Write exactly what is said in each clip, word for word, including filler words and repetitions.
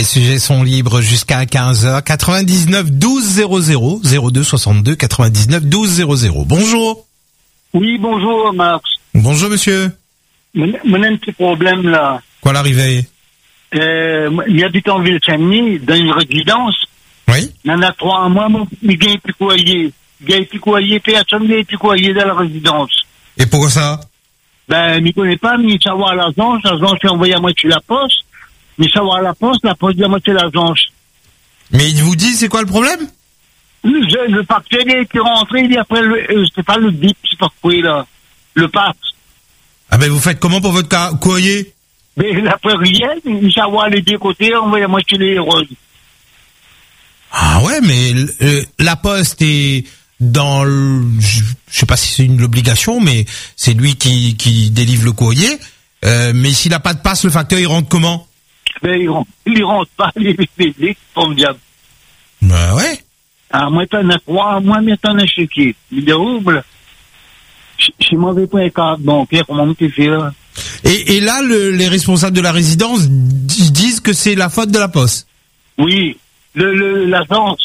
Les sujets sont libres jusqu'à quinze heures. quatre-vingt-dix-neuf douze zéro zéro, zéro deux soixante-deux quatre-vingt-dix-neuf douze zéro zéro. Bonjour. Oui, bonjour, Max. Bonjour, monsieur. Mon a un petit problème, là. Quoi l'arrivée? Euh, il habite en Ville-Saint-Denis, dans une résidence. Oui. Il y en a trois mois, il gagne plus coyer. Il gagne plus coyer, personne ne gagne plus coyer dans la résidence. Et pourquoi ça? Ben, il ne connaît pas, mais il savoir l'agence, l'agence lui a envoyé à moitié la poste. Mais savoir la poste, la poste lui a moitié l'agence. Mais il vous dit, c'est quoi le problème? Le, le facteur, il est rentré, il dit après, le, euh, c'est pas le bip, c'est pas quoi, là. Le pass. Ah ben, vous faites comment pour votre ca- courrier? Mais après rien, il savoir les deux côtés, envoyé à moitié les roses. Ah ouais, mais euh, la poste est dans le, je, je sais pas si c'est une obligation, mais c'est lui qui, qui délivre le courrier. Euh, mais s'il n'a pas de passe, le facteur, il rentre comment? Ben, il rentre, il rentre pas, les bébés, comme diable. Bah ouais. Ah, moi, t'en as trois, moi, mais t'en as chéquier. Il est rouble. Je m'avais pas un carte bancaire, comment tu fais, là? Et, et là, le, les responsables de la résidence d- disent que c'est la faute de la poste. Oui, le, le, l'agence.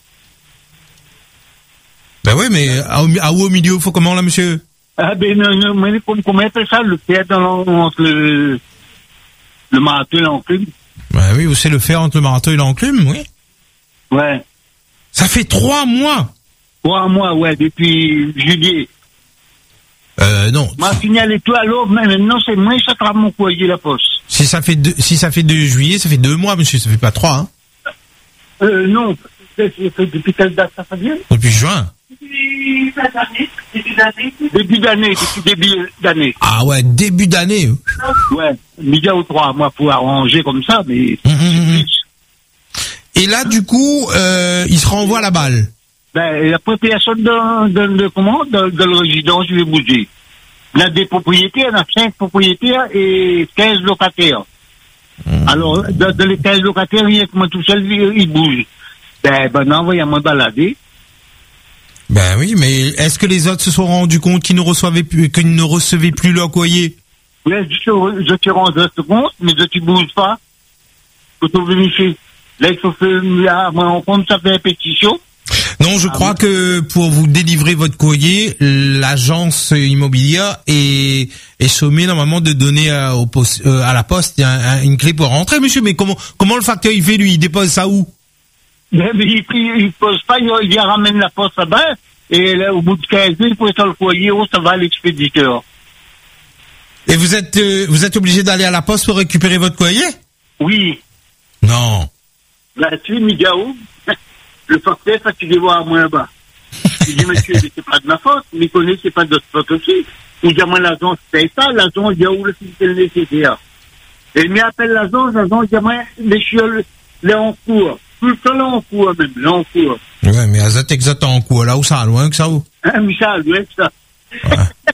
Ben ouais, mais à, à où au milieu, faut comment là, monsieur? Ah, ben, non, non, mais comment on appelle ça, le fer dans l'en- entre le, le marteau et l'enclume? Ben oui, c'est le fer entre le marteau et l'enclume, oui. Ouais. Ça fait trois mois. Trois mois, ouais, depuis juillet. Euh, non. M'a signalé tout à l'autre, mais maintenant, c'est moi, ça trame mon courrier, la poste. Si ça fait deux, si ça fait deux juillet, ça fait deux mois, monsieur, ça fait pas trois, hein. Euh, non. C'est, c'est, c'est depuis quelle date ça fait bien? Depuis juin. Depuis d'année. Début d'année. Début d'année, depuis début d'année. Ah ouais, début d'année. Ouais. Midi ou trois mois pour arranger comme ça, mais. Hum, hum, hum. Et là, du coup, euh, il se renvoie la balle. Ben, la personne de, de, de, comment, de, de la résidence, je vais bouger. Il y a des propriétaires, il y a cinq propriétaires et quinze locataires. Mmh. Alors, de, de les quinze locataires, il y a que moi tout seul, il, il bouge. Ben, ben, non, il y a moi balader. Ben oui, mais est-ce que les autres se sont rendus compte qu'ils ne recevaient plus, qu'ils ne recevaient plus leur courrier? Oui, je, je te rends compte, mais je ne bouge pas. Faut te vérifier. Là, il faut faire, là, moi, on compte ça fait une pétition. Non, je ah, crois oui. que pour vous délivrer votre courrier, l'agence immobilière est, est sommée normalement de donner à, au poste, euh, à la poste un, un, une clé pour rentrer, monsieur. Mais comment, comment le facteur il fait lui? Il dépose ça où? Mais, mais il, il, il pose pas, il, il ramène la poste là-bas, et là, au bout de quinze jours, il faut être le courrier, oh, ça va à l'expéditeur. Et vous êtes, euh, vous êtes obligé d'aller à la poste pour récupérer votre courrier? Oui. Non. Là, tu es Migao. Le facteur, ça, tu les vois à moi là-bas. Il dit, monsieur, c'est pas de ma faute, mais il connaît, c'est pas de votre faute aussi. Il dit, moi, l'agence, c'est ça, l'agence, il y a où le système nécessaire. Et il m'appelle l'agence, l'agence, il dit, moi, les chioles, les en cours. Tout le temps, là, en cours, même, là, en cours. Ouais, mais à cette exact en cours, là où ça, loin que ça où? Hein, Michel, ouais, ça. Ouais.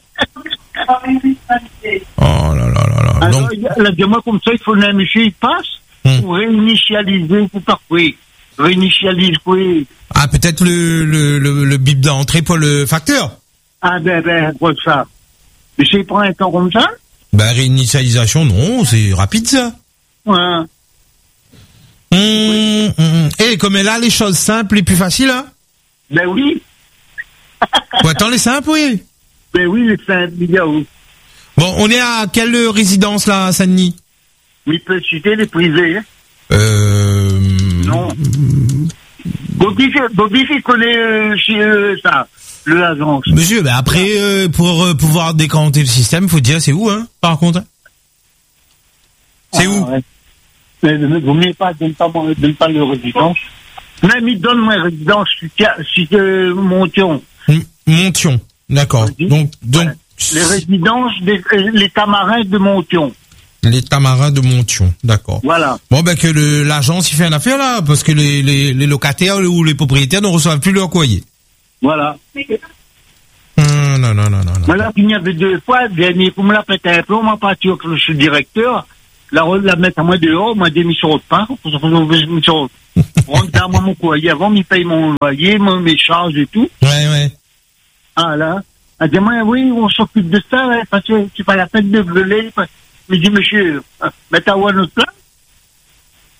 Oh là là là là. Alors, Donc, il a dit, moi, comme ça, il faut que monsieur, il passe, hum. pour réinitialiser, pour pas quoi. Réinitialise, quoi. Ah, peut-être le, le, le, le bip d'entrée pour le facteur? Ah, ben, ben, quoi que ça. Mais s'il prend un temps comme ça? Ben, réinitialisation, non, c'est rapide, ça. Ouais. Hum, hum, hum. Et comme elle a les choses simples et plus faciles, hein? Ben oui. Ou attends, les simples, oui. Ben oui, les cinq milliards. Bon, on est à quelle résidence, là, à Saint-Denis? Mais il peut citer les privés, hein? Euh... Non. Bobby, Bobby, il connaît euh, chez euh, ça, l'agence. Monsieur, ben après, euh, pour euh, pouvoir décanter le système, faut dire c'est où, hein, par contre? Hein? C'est ah, où? Ouais. Mais ne vaut mieux pas, donne pas, donne pas le résidence. Même il donne ma résidence, si c'est euh, Montion. M- Montion, d'accord. Donc, donc, ouais. Les résidences, des, les tamarins de Montion. Les tamarins de Montion, d'accord. Voilà. Bon, ben que le, l'agence il fait une affaire là, parce que les, les, les locataires ou les propriétaires ne reçoivent plus leur courrier. Voilà. Hum, non, non, non, non, non. Voilà, il y avait deux fois, le dernier, pour me la péter un peu, on m'a pas tué que je suis directeur, la, la mettre à moi dehors, moi démission de pain, pour ça, on démission. On donne moi mon courrier, avant, il paye mon loyer, mes charges et tout. Ouais, ouais. Ah, là. Elle dit, moi, oui, on s'occupe de ça, hein, parce que c'est pas la peine de gueuler. Mais je dis, monsieur, mettez à voir notre plan.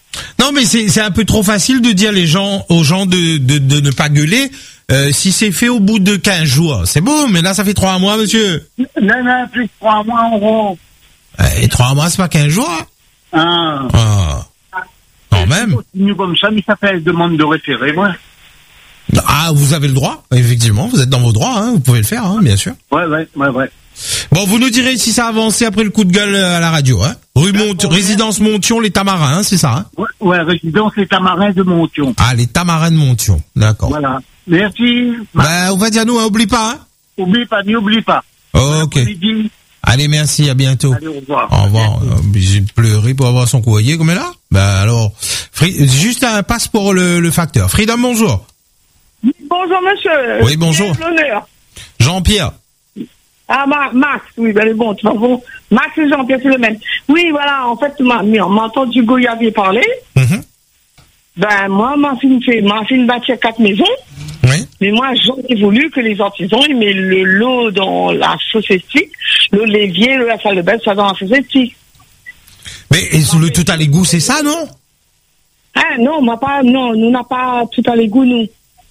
Non, mais c'est c'est un peu trop facile de dire les gens aux gens de de, de ne pas gueuler. Euh, si c'est fait au bout de quinze jours, c'est bon, mais là ça fait trois mois, monsieur. Non, non, plus de trois mois en gros. Et trois mois, c'est pas quinze jours. Ah. Ah. Quand même. Si continue comme ça, mais ça fait demande de référé, moi. Ah, vous avez le droit, effectivement, vous êtes dans vos droits, hein, vous pouvez le faire, hein, bien sûr. Ouais, ouais, ouais, ouais. Bon, vous nous direz si ça a avancé après le coup de gueule à la radio, hein. Rue Mont, résidence Montion, les Tamarins, hein, c'est ça, hein. Ouais, ouais, résidence les Tamarins de Montion. Ah, les Tamarins de Montion, d'accord. Voilà. Merci. Bah, on va dire nous, hein, oublie pas, hein. Oublie pas, n'oublie pas. Ok. Bon allez, merci, à bientôt. Allez, au revoir. Au revoir. Obligé de pleurer pour avoir son courrier comme elle a. Bah alors, Fri- juste un passe pour le, le facteur. Freedom, bonjour. Bonjour monsieur. Oui, bonjour. L'honneur. Jean-Pierre. Ah, Ma- Max, oui, ben bon, de toute façon, Max et Jean-Pierre, c'est le même. Oui, voilà, en fait, ma, on m'a entendu Goyavier parler. Mhm. Ben, moi, ma fille fait, ma fille bâtir quatre maisons. Oui. Mais moi, j'aurais voulu que les artisans, ils mettent le lot dans la fosse septique, le l'évier, la salle de bain, ça dans la fosse septique. Mais et le tout à l'égout, c'est ça, non? Ah, non, moi pas, non, nous n'a pas tout à l'égout, nous.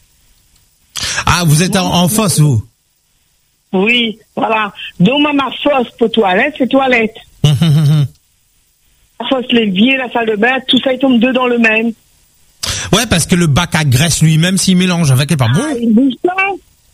Ah, vous êtes en, en fosse, vous? Oui, voilà. Donc, moi, ma fosse pour toilette, c'est toilette. Mhm. La fosse l'évier, la salle de bain, tout ça, il tombe deux dans le même. Ouais, parce que le bac à graisse lui-même, s'il mélange avec, est pas bon. Ah, il bouge pas.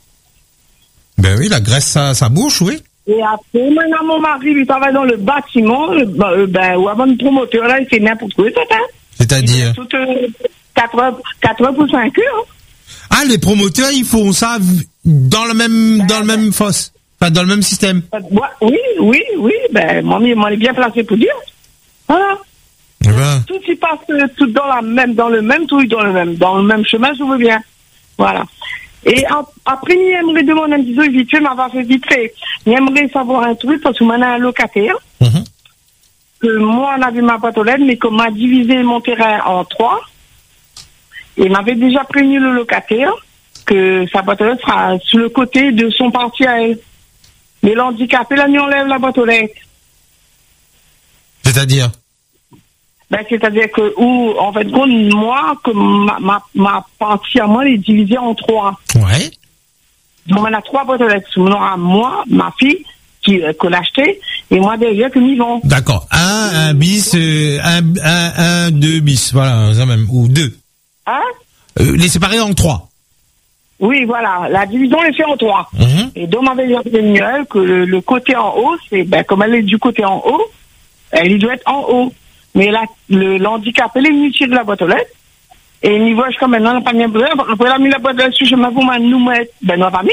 Ben oui, la graisse, ça, ça bouche, oui. Et après, maintenant, mon mari, il travaille dans le bâtiment, le, ben, ben, ou avant le promoteur, là, il fait n'importe quoi, ça, hein. C'est-à-dire? Tout, euh, quatre heures, quatre heures pour cinq heures. Ah, les promoteurs, ils font ça dans le même, dans le même fosse. Enfin, dans le même système. Ouais, oui, oui, oui, ben, moi, moi, il est bien placé pour dire. Voilà. Eh ben. Tout y passe, euh, tout dans la même, dans le même, tout dans le même, dans le même chemin, je veux bien. Voilà. Et ap- après, il aimerait demander un petit peu vite fait, m'avoir fait vite fait. Il aimerait savoir un truc, parce que maintenant, un locataire, Mhm. que moi, on avait ma boîte aux lettres, mais qu'on m'a divisé mon terrain en trois. Et il m'avait déjà prévenu le locataire que sa boîte aux lettres sera sur le côté de son parti à elle. Mais l'handicapé, là, lui enlève la boîte aux lettres. C'est-à-dire? Ben, c'est-à-dire que, ou, en fait, compte, moi, que ma, ma, ma partie à moi, elle est divisée en trois. Ouais. Donc, on a trois boîtes aux lettres. On aura moi, ma fille, qui, euh, que l'acheter, et moi, derrière, que m'y vend. D'accord. Un, un bis, euh, un, un, un, deux bis. Voilà, ça même. Ou deux. Hein? Euh, les séparer en trois. Oui, voilà. La division est faite en trois. Mhm. Et donc, m'avait dit que le, le côté en haut, c'est, ben, comme elle est du côté en haut, elle doit être en haut. Mais là, le, l'handicapé, il est venu tirer la boîte aux lettres. Et il voit, je comme maintenant, on n'a pas mis besoin. Après, il a mis la boîte aux lettres sur le chemin pour nous mettre. Ben, on n'a pas mis.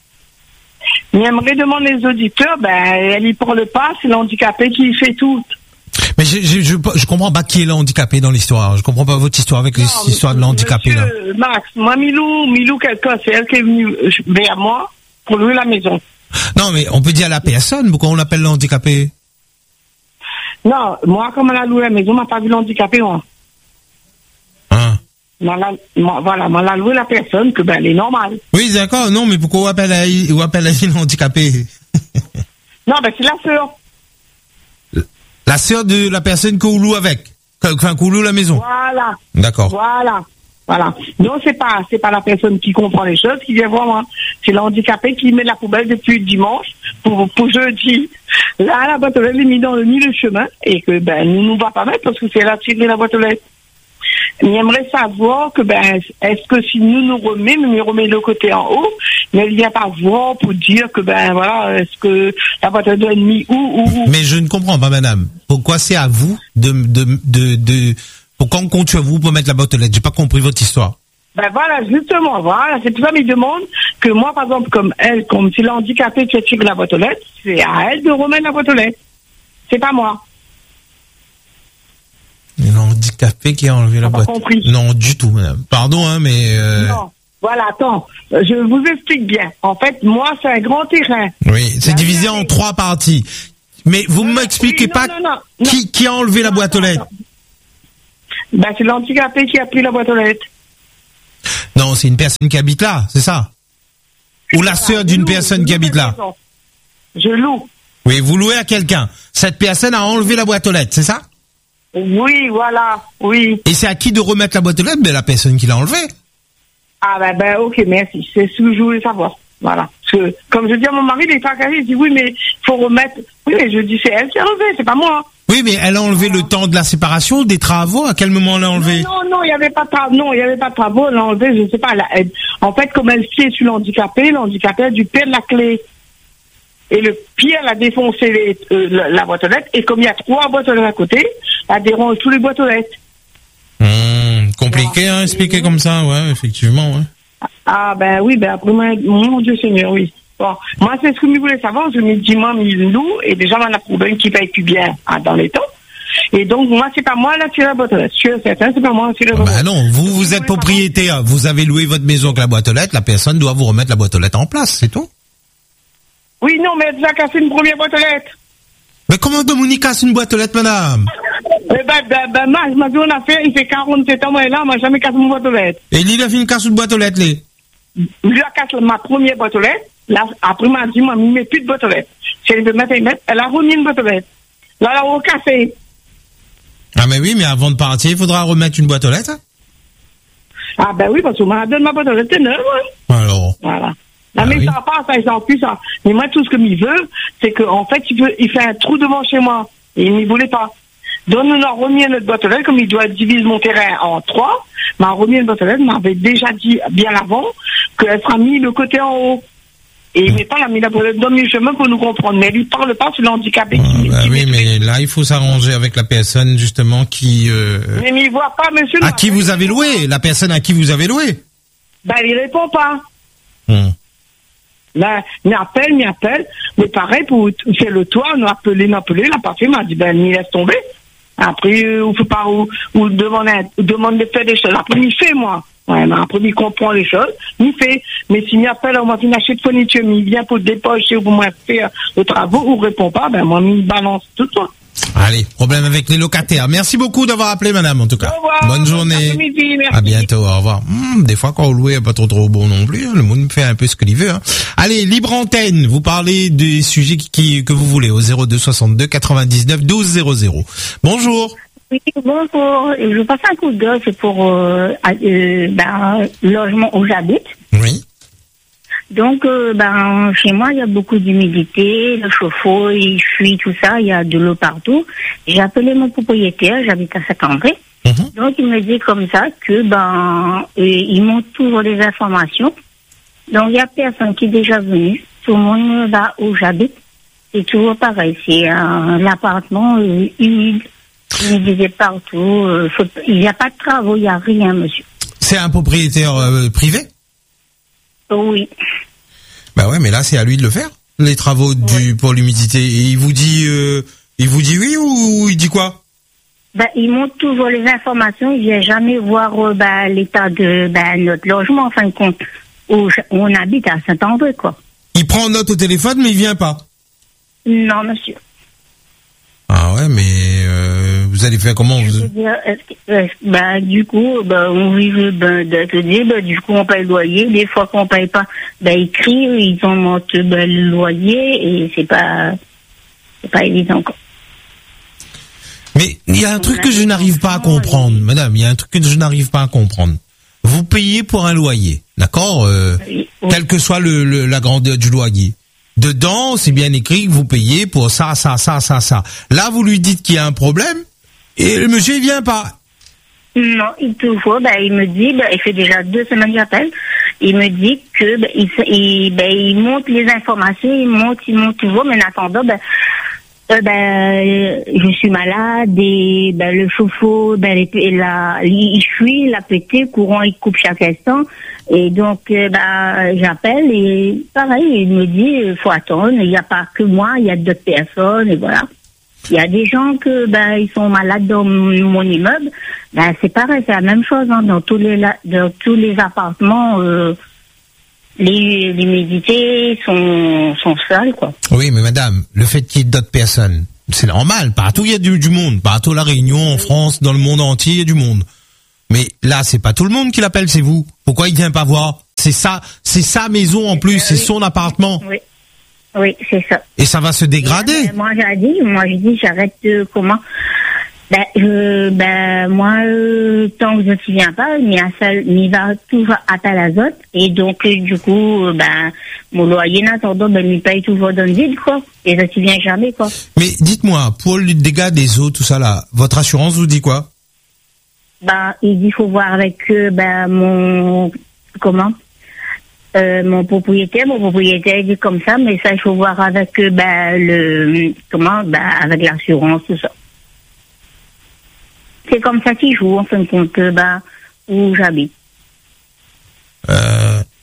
Mais j'aimerais demander les auditeurs, ben, elle y parle pas, c'est l'handicapé qui fait tout. Mais je, je, je, je comprends pas qui est le handicapé dans l'histoire. Je comprends pas votre histoire avec Non, l'histoire de l'handicapé, là. Monsieur Max, moi, Milou, Milou, quelqu'un, c'est elle qui est venue euh, vers moi pour louer la maison. Non, mais on peut dire à la personne, pourquoi on l'appelle le handicapé? Non, moi, comme elle a loué la maison, m'a pas vu l'handicapé, moi. Hein? Moi, la, moi, voilà, moi, l'a loué la personne, que ben, elle est normale. Oui, d'accord, non, mais pourquoi on appelle à, on appelle à le handicapé? Non, ben, c'est la sœur. La sœur de la personne qu'on loue avec. Enfin, qu'on loue la maison. Voilà. D'accord. Voilà. Voilà. Donc, c'est pas, c'est pas la personne qui comprend les choses qui vient voir moi. C'est l'handicapé qui met la poubelle depuis dimanche pour, pour jeudi. Là, la boîte aux lettres est mise dans le milieu du chemin et que, ben, nous, nous va pas mettre parce que c'est elle a tiré la boîte aux lettres. Mais j'aimerais savoir que, ben, est-ce que si nous nous remet, mais nous remet le côté en haut, mais elle vient pas voir pour dire que, ben, voilà, est-ce que la boîte aux lettres doit être mise où, où, où. Mais je ne comprends pas, madame. Pourquoi c'est à vous de, de, de, de, pourquoi on compte sur vous pour mettre la boîte aux lettres? J'ai pas compris votre histoire. Ben voilà, justement, voilà, c'est pour ça qu'il demande que moi, par exemple, comme elle, comme si l'handicapé qui a tiré la boîte aux lettres, c'est à elle de remettre la boîte aux lettres. C'est pas moi. Le handicapé qui a enlevé la T'as pas boîte. compris. Non, du tout, madame. Pardon, hein, mais... Euh... Non. Voilà, attends, euh, je vous explique bien. En fait, moi, c'est un grand terrain. Oui, c'est La divisé vérité. en trois parties. Mais vous Non, m'expliquez oui, non, pas non, non, non. qui, qui a enlevé la Non, boîte aux non, lettres. non. Ben, c'est l'handicapé qui a pris la boîte aux lettres. Non, c'est une personne qui habite là, c'est ça? Ou la Voilà, sœur je d'une loue, personne je qui loue habite cette là? maison. Je loue. Oui, vous louez à quelqu'un. Cette personne a enlevé la boîte aux lettres, c'est ça? Oui, voilà, oui. Et c'est à qui de remettre la boîte aux lettres? Ben, la personne qui l'a enlevée. Ah ben, ben ok, merci. C'est ce que je voulais savoir. Voilà. Parce que, comme je dis à mon mari, il est tracassé, il dit oui, mais faut remettre. Oui, mais je dis c'est elle qui a enlevé, c'est pas moi. Oui, mais elle a enlevé le temps de la séparation, des travaux. À quel moment elle a enlevé? Non, non, il n'y avait pas de travaux. Non, il y avait pas de travaux. Elle a enlevé, je sais pas. Elle a- elle- en fait, comme elle sait sur l'handicapé, l'handicapé a dû perdre la clé. Et le pied, elle a défoncé les- euh, la, la boîte aux lettres. Et comme il y a trois boîtes aux lettres à côté, elle dérange tous les boîtes aux lettres. Hum, compliqué, hein, expliquer comme ça, ouais, effectivement, ouais. Ah ben oui, ben après moi, mon Dieu Seigneur, oui. Bon, moi c'est ce que je voulais savoir, je me dis moi, il loue, et déjà on a problème qui paye plus bien hein, dans les temps. Et donc moi c'est pas moi là qui la boîte aux lettres, sûr certain, c'est pas moi qui la boîte aux Bah lettres. non, vous, vous êtes propriétaire, vous avez loué votre maison avec la boîte aux lettres, la personne doit vous remettre la boîte aux lettres en place, c'est tout. Oui, non, mais elle a déjà cassé une première boîte aux lettres. Mais comment Dominique casse une boîte aux lettres, madame? Eh ben, ben, ben, moi, je m'a dit, on a fait, il fait quarante-sept ans, moi, et là, on m'a jamais cassé mon boîte aux lettres. Et il a fait une casse de boîte aux lettres, les. Lui a cassé ma première boîte aux lettres, là, après, m'a dit, moi, il met plus de boîte aux lettres. Si elle veut mettre, elle met, elle a remis une boîte aux lettres. Là, elle a recassé. Ah mais oui, mais avant de partir, il faudra remettre une boîte aux lettres. Ah ben oui, parce que m'a donné ma boîte aux lettres, c'est neuf, ouais. Alors. Voilà. Non, Ah mais oui. ça va pas, ça, il s'en plus, ça. Mais moi, tout ce que il veut, c'est qu'en fait, il veut, il fait un trou devant chez moi. Et il n'y voulait pas. Donc, nous avons remis notre boîte aux lettres, comme il doit diviser mon terrain en trois. M'a remis une boîte aux lettres, m'avait déjà dit bien avant qu'elle sera mise le côté en haut. Et il n'est pas la mis la boîte aux lettres dans le chemin pour nous comprendre. Mais lui parle pas sur l'handicapé. Ah, bah oui, mais là, il faut s'arranger avec la personne, justement, qui, euh, Mais il voit pas, monsieur. à qui vous avez loué, la personne à qui vous avez loué. Ben, il répond pas. Hum. Là, il appelle, il appelle. Mais pareil, pour faire le toit, on a appelé, on a appelé, la partie m'a dit, ben, il laisse tomber. Après, euh, on peut pas, ou, ou demander, ou demande de faire des choses. Après, il fait, moi. Ouais, mais après, il comprend les choses. Il fait. Mais s'il m'appelle, on m'a fait acheter de fourniture, mais il vient pour déposer ou pour moi faire le travaux, ou répond pas, ben, moi, il balance tout ça. Allez, problème avec les locataires. Merci beaucoup d'avoir appelé, madame, en tout cas. Au revoir. Bonne journée. Bon après-midi, merci. À bientôt, au revoir. Hum, des fois, quand on loue, il n'y a pas trop trop bon non plus. hein. Le monde fait un peu ce qu'il veut. Hein. Allez, libre antenne. Vous parlez des sujets qui, qui- que vous voulez au zéro deux soixante-deux quatre-vingt-dix-neuf douze zéro zéro. Bonjour. Oui, bonjour. Je vous passe un coup de gueule, c'est pour euh, euh, ben, le logement où j'habite. Oui. Donc, euh, ben, chez moi, il y a beaucoup d'humidité, le chauffe-eau, il fuit, tout ça, il y a de l'eau partout. J'ai appelé mon propriétaire, j'habite à Saint-André. Mhm. Donc, il me dit comme ça que, ben, euh, il montre toujours des informations. Donc, il y a personne qui est déjà venu. Tout le monde là où j'habite, c'est toujours pareil. C'est un appartement euh, humide, humidité partout. euh, faut- Il n'y a pas de travaux, il n'y a rien, monsieur. C'est un propriétaire euh, privé? Oui. Bah ouais, mais là, c'est à lui de le faire. Les travaux du, pour l'humidité. Et il vous dit, euh, il vous dit oui ou il dit quoi? Ben, il montre toujours les informations, il vient jamais voir euh, ben, l'état de ben, notre logement, en fin de compte, où je- où on habite à Saint-André, quoi. Il prend note au téléphone, mais il vient pas. Non, monsieur. Ah ouais, mais euh, vous allez faire comment? Je vous... veux dire, est-ce que- euh, ben, du coup, ben, on vive ben, de te dire, ben, du coup, on paye le loyer. Des fois qu'on paye pas, ben, ils crient, ils en montent ben, le loyer, et c'est pas, c'est pas évident, quoi. Mais il y a un truc que je n'arrive pas à comprendre, madame. Il y a un truc que je n'arrive pas à comprendre. Vous payez pour un loyer, d'accord, euh, Oui, oui. quelle que soit le, le- la grandeur du loyer. Dedans, c'est bien écrit que vous payez pour ça, ça, ça, ça, ça. Là, vous lui dites qu'il y a un problème et le monsieur il vient pas. Non, il toujours, ben, il me dit, ben, il fait déjà deux semaines que j'appelle, il me dit que, ben, il, se- il, ben, il monte les informations, il monte, il monte toujours, mais en attendant, ben, euh, ben, je suis malade et, ben, le chauffe-eau, ben, les- la, il fuit, il a pété, le courant, il coupe chaque instant, et donc, euh, ben, j'appelle et pareil, il me dit, il faut attendre, il n'y a pas que moi, il y a d'autres personnes, et voilà. Il y a des gens que ben ils sont malades dans mon mon immeuble, ben c'est pareil, c'est la même chose hein, dans tous les la- dans tous les appartements, euh, les l'humidité sont sont sales quoi. Oui, mais madame, le fait qu'il y ait d'autres personnes, c'est normal. Partout il y a du, du monde. Partout à La Réunion, en France, dans le monde entier, il y a du monde. Mais là, c'est pas tout le monde qui l'appelle, c'est vous. Pourquoi il vient pas voir? C'est ça, c'est sa maison en plus, c'est son appartement. Oui, oui c'est ça. Et ça va se dégrader. Et, euh, moi j'ai dit, moi j'ai dit j'arrête de comment Ben, euh, ben moi, euh, tant que je ne me souviens pas, il y a ça, il va toujours appel azote et donc euh, du coup, euh, ben mon loyer en attendant, ben il paye toujours dans le vide quoi. Et je ne me souviens jamais quoi. Mais dites-moi, pour les dégâts des eaux, tout ça là, votre assurance vous dit quoi? Ben il dit faut voir avec euh, ben mon comment euh, mon propriétaire, mon propriétaire il dit comme ça, mais ça il faut voir avec euh, ben le comment ben avec l'assurance tout ça. C'est comme ça qu'ils jouent, en fin de compte, bah, où j'habite. Euh...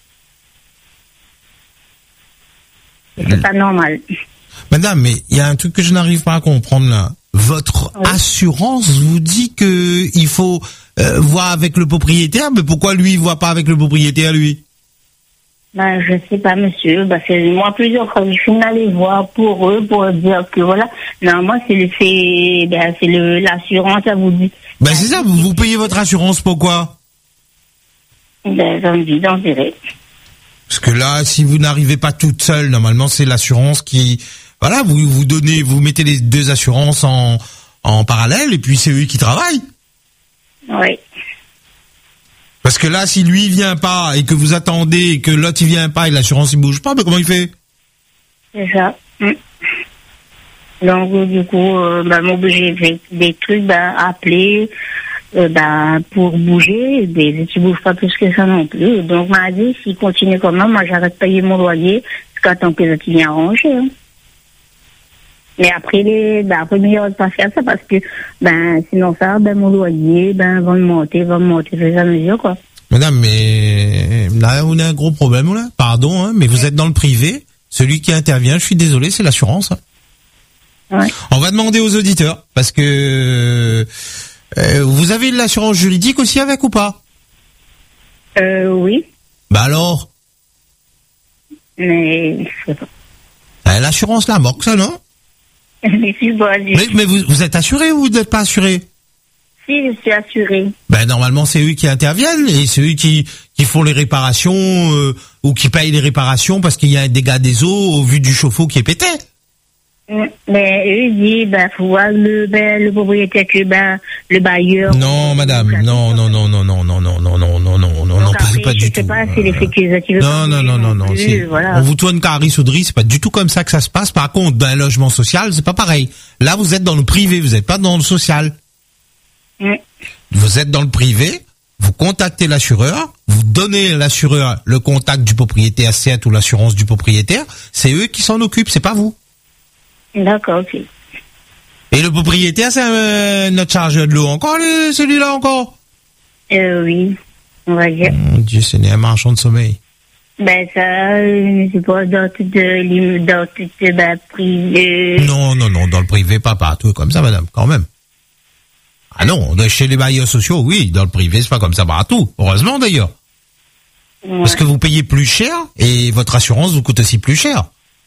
C'est pas normal. Madame, mais il y a un truc que je n'arrive pas à comprendre là. Votre oui. assurance vous dit que il faut euh, voir avec le propriétaire, mais pourquoi lui il voit pas avec le propriétaire lui? Ben, je sais pas, monsieur. Ben, c'est moi plusieurs fois. Je suis allée voir pour eux, pour dire que voilà. Non, moi, c'est le, c'est, ben, c'est le, l'assurance, ça vous dit. Ben, c'est ça, vous, vous payez votre assurance, pourquoi? Ben, j'en dis, j'en dirais. Parce que là, si vous n'arrivez pas toute seule, normalement, c'est l'assurance qui, voilà, vous, vous donnez, vous mettez les deux assurances en, en parallèle, et puis c'est eux qui travaillent. Oui. Parce que là, si lui il vient pas et que vous attendez et que l'autre il vient pas et l'assurance il bouge pas, mais comment il fait? C'est ça. Mmh. Donc du coup, euh, bah, m'obliger des, des trucs, bah, appeler, euh, bah, pour bouger, mais tu bouges pas plus que ça non plus. Donc m'a dit, s'il continue comme ça, moi j'arrête de payer mon loyer jusqu'à temps que l'autre vienne arranger. Hein. Mais après les, ben après mieux de pas faire ça parce que ben sinon ça, ben mon loyer, ben va monter, va monter au fur et à mesure quoi. Madame, mais là on a un gros problème là. Pardon, hein, mais vous êtes dans le privé. Celui qui intervient, je suis désolé, c'est l'assurance. Hein. Ouais. On va demander aux auditeurs parce que euh, vous avez de l'assurance juridique aussi avec ou pas? Euh oui. Bah alors. Mais je sais pas. Euh, l'assurance la manque ça non? Mais, si mais, mais vous, vous êtes assuré ou vous n'êtes pas assuré? Si, je suis assuré. Ben normalement c'est eux qui interviennent et c'est eux qui qui font les réparations euh, ou qui payent les réparations parce qu'il y a un dégât des eaux au vu du chauffe-eau qui est pété. Mais eux ils disent ben faut voir le ben le propriétaire que ben le bailleur. Non madame, non non non non non non non non non non non non non c'est pas du tout. Pas, c'est les sécurités. Non non non non non, c'est voilà. On vous tourne carré souderie, c'est pas du tout comme ça que ça se passe. Par contre, dans un logement social, c'est pas pareil. Là, vous êtes dans le privé, vous êtes pas dans le social. Mm. Vous êtes dans le privé, vous contactez l'assureur, vous donnez à l'assureur le contact du propriétaire certes ou l'assurance du propriétaire, c'est eux qui s'en occupent, c'est pas vous. D'accord, ok. Et le propriétaire, c'est euh, notre chargeur de l'eau encore, le, celui-là encore? Euh, oui, on va dire. Mon Dieu, c'est un marchand de sommeil. Ben ça, euh, je sais pas, dans toute, euh, dans toute, ben, privé. Non, non, non, dans le privé, pas partout comme ça, madame, quand même. Ah non, chez les bailleurs sociaux, oui, dans le privé, c'est pas comme ça partout. Heureusement, d'ailleurs. Ouais. Parce que vous payez plus cher et votre assurance vous coûte aussi plus cher.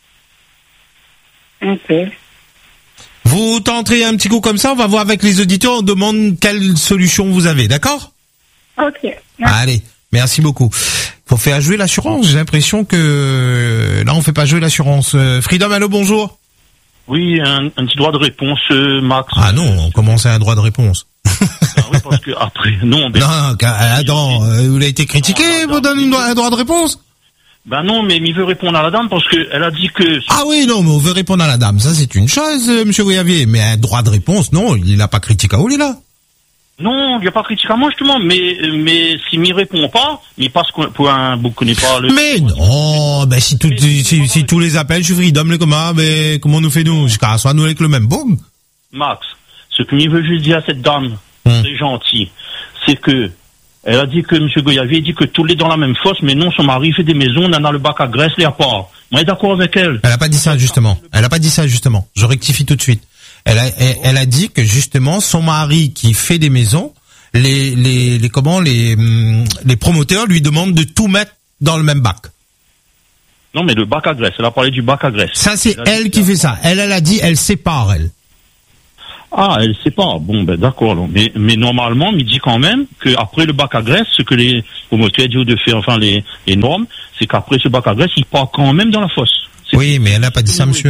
Ok. Vous tenterez un petit coup comme ça, on va voir avec les auditeurs, on demande quelle solution vous avez, d'accord? Ok. Allez, merci beaucoup. Faut faire jouer l'assurance, j'ai l'impression que là on fait pas jouer l'assurance. Euh, Freedom, allô, bonjour. Oui, un, un petit droit de réponse, euh, Max. Ah non, comment c'est un droit de réponse? Ah oui, parce que après, non. Ben, non, attends, euh, vous avez été critiqué, vous donnez un droit de réponse? Ben non, mais il veut répondre à la dame parce que elle a dit que... Ah oui, non, mais on veut répondre à la dame. Ça, c'est une chose, euh, monsieur Goyavier. Mais un droit de réponse, non, il n'a pas critiqué à où, il est là? Non, il n'y a pas critiqué à moi, justement. Mais, mais s'il m'y répond pas, il passe pour un... Vous connaissez pas le... Mais non, ben si, tout, si, si, si tous les appels, je suis Freedom, les comment, ben, comment on nous fait nous? Jusqu'à soit nous avec le même boum. Max, ce que je veux juste dire à cette dame, hum. c'est gentil, c'est que elle a dit que M. Goyavier dit que tous les dans la même fosse, mais non, son mari fait des maisons, on en a le bac à graisse, les apports. Moi, je suis d'accord avec elle. Elle a pas dit ça, justement. Elle a pas dit ça, justement. Je rectifie tout de suite. Elle a, elle, elle a dit que, justement, son mari qui fait des maisons, les, les, les, comment, les, les promoteurs lui demandent de tout mettre dans le même bac. Non, mais le bac à graisse, elle a parlé du bac à graisse. Ça, c'est elle, elle qui fait ça. Elle, elle a dit, elle sépare, elle. Ah, elle sait pas. Bon, ben d'accord. Mais, mais normalement, il dit quand même qu'après le bac à graisse, ce que les promoteurs disent de faire, enfin les, les normes, c'est qu'après ce bac à graisse, il part quand même dans la fosse. C'est oui, mais elle n'a pas dit ça, monsieur.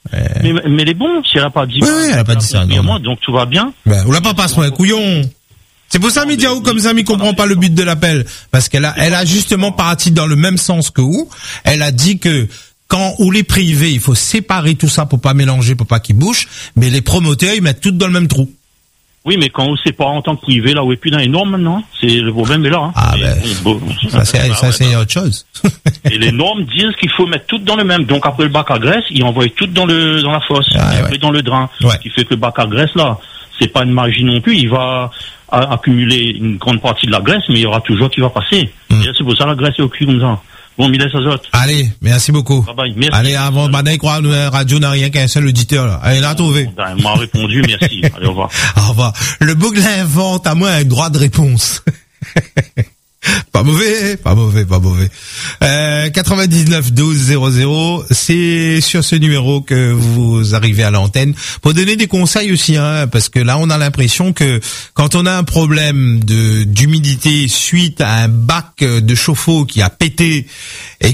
Euh... Mais, mais elle est bon, si elle a pas dit. Oui, oui, elle a pas dit ça, non. Moi, donc tout va bien. Ben, on l'a pas passé un couillon. C'est pour ça, Midiaou, comme ça, mi comprend pas le but de l'appel. Parce qu'elle a, elle a justement parti dans le même sens que vous. Elle a dit que quand, ou les privés, il faut séparer tout ça pour pas mélanger, pour pas qu'ils bougent. Mais les promoteurs, ils mettent tout dans le même trou. Oui, mais quand on sait pas en tant que privé, là où est plus dans les normes maintenant, c'est le problème est là. Hein. Ah, ben, bon, bon, ça c'est, bah, ça, ouais, c'est bah. autre chose. Et les normes disent qu'il faut mettre tout dans le même. Donc après le bac à graisse, ils envoient tout dans le, dans la fosse, ah, ouais. dans le drain. Ouais. Ce qui fait que le bac à graisse, là, c'est pas une magie non plus. Il va a, accumuler une grande partie de la graisse, mais il y aura toujours qui va passer. Mm. Et c'est pour ça la graisse est au cul comme ça. Bon, Miles Azot. Allez, merci beaucoup. Bye bye. Merci. Allez, avant, Banaï croit, la radio n'a rien qu'un seul auditeur, là. Allez, l'a trouvé. Elle m'a répondu, merci. Allez, au revoir. Au revoir. Le bouc invente à moi un droit de réponse. Pas mauvais, pas mauvais, pas mauvais. Euh, quatre-vingt-dix-neuf douze zéro zéro, c'est sur ce numéro que vous arrivez à l'antenne pour donner des conseils aussi, hein, parce que là on a l'impression que quand on a un problème de d'humidité suite à un bac de chauffe-eau qui a pété et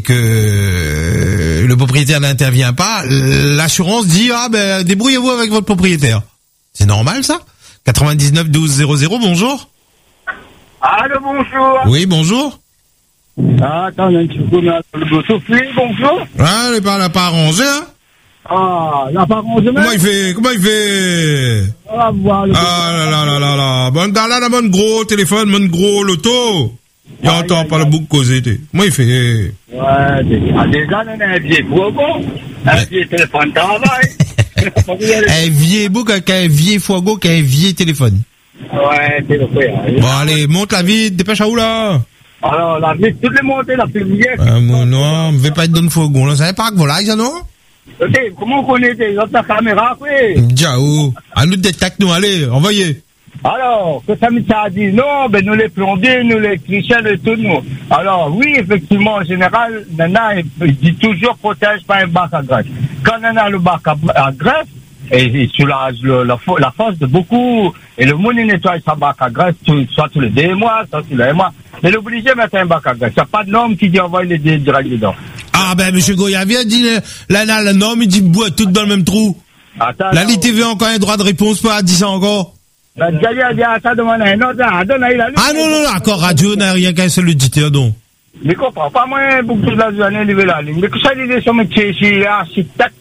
que le propriétaire n'intervient pas, l'assurance dit ah ben débrouillez-vous avec votre propriétaire. C'est normal ça? quatre-vingt-dix-neuf douze zéro zéro, bonjour. Allô, bonjour. Oui, bonjour. Ah, attends, un petit peu, le Bluetooth. Oui, bonjour. Ah, il n'a pas arrangé, hein? Ah, il n'a pas arrangé, Comment il fait? Comment il fait? On va voir le Ah là là là là là. Bon, dans là, mon gros téléphone, mon gros loto. Il ah, entend aïe, pas aïe. le bouc causer. Comment il fait? Ouais, déjà, déjà, on a un vieux fourgon, un vieux téléphone de travail. Un vieux bouc avec un vieux fourgon qui a un vieux téléphone. Ouais, c'est le fait. Bon, allez, monte la vite, dépêche à où là? Alors, la vie, toutes les montées, la plus vieille. Ah, mon non, on ne veut pas être dans le fourgon, là. Ça n'est pas que voilà, ça, non? Ok, comment on connaît tes autres caméras, après? Ciao. À nous détecte, nous, allez, envoyez. Alors, que ça a dit, non, ben, nous les plombiers, nous les clichés et tout, nous. Alors, oui, effectivement, en général, Nana, il dit toujours protège pas un bac à graisse. Quand on a le bac à, à graisse, et il soulage le, la, la force de beaucoup, et le monde il nettoie sa bac à graisse, tout, soit tous les deux mois, soit tous les mois. Mais l'obligé de mettre un bac à graisse. Il n'y a pas de norme qui dit envoyer les deux direct dedans. Ah, ben, monsieur Goya, viens dire, là, là, le norme, il dit bois tout dans le même trou. Attends. La L I T V a encore un droit de réponse, pas dit ça encore. La Djali a dit, ça demande un autre, ah, donne, il a lu. Ah, non, non, non, encore radio n'a rien qu'un seul auditeur, donc. Mais comprends pas, moi, beaucoup de la journée, il la ligne. Mais que ça, l'idée, sur mes pieds, c'est architecte,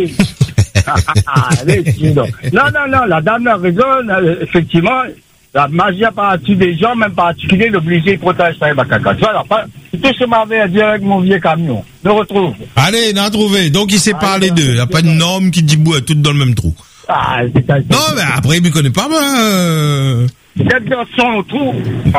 non, non, non, la dame a raison, effectivement, la majeure partie des gens, même particuliers, l'obligé, ils protègent ça, bah, caca. Tu vois, là, tout ce que m'avait à dire avec mon vieux camion. Je retrouve. Allez, il a trouvé. Donc, il sépare les deux. Il n'y a pas une norme qui dit bout à tout dans le même trou. Ah, c'est ça. Non, mais après, il ne me connaît pas, moi. Peut-être dans son trou.